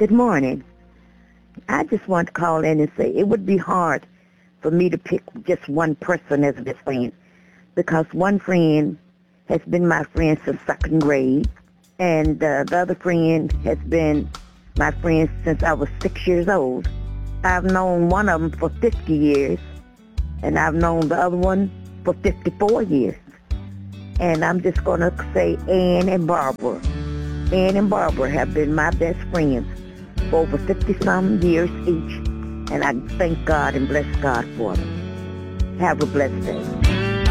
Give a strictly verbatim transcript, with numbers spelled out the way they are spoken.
Good morning. I just want to call in and say it would be hard for me to pick just one person as a friend because one friend has been my friend since second grade, and uh, the other friend has been my friend since I was six years old. I've known one of them for fifty years, and I've known the other one for fifty-four years. And I'm just going to say Ann and Barbara. Ann and Barbara have been my best friends for over fifty-some years each, and I thank God and bless God for them. Have a blessed day.